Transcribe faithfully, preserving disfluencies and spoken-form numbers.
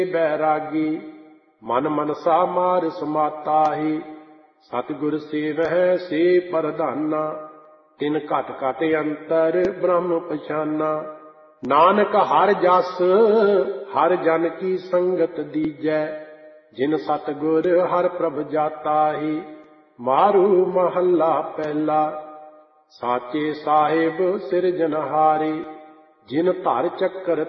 बैरागी मन मनसा मार समाता ही सतगुर सेवह से परधाना तिन घट घट अंतर ब्रह्म पछाना नानक हर जस हर जन की संगत दीजै जिन सतगुर हर प्रभ जाता ही मारू महला पहला साचे साहिब सिरजनहारी जिन धर चक्कर